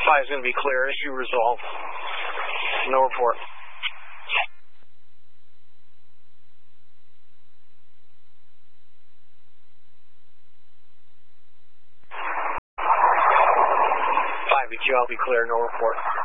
5 is going to be clear. Issue resolved. No report. 5 EQ, I'll be clear. No report.